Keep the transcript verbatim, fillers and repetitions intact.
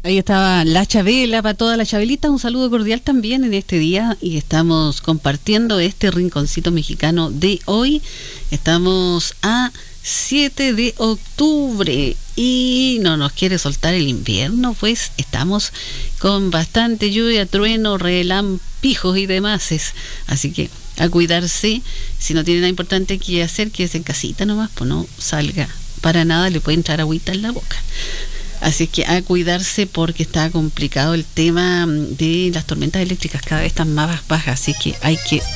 Ahí estaba la Chabela, para toda la Chabelita, un saludo cordial también en este día y estamos compartiendo este rinconcito mexicano de hoy. Estamos a siete de octubre y no nos quiere soltar el invierno, pues estamos con bastante lluvia, trueno, relampijos y demás, así que a cuidarse. Si no tiene nada importante que hacer, quédese en casita nomás, pues no salga para nada, le puede entrar agüita en la boca. Así que a cuidarse porque está complicado el tema de las tormentas eléctricas, cada vez están más bajas, así que hay que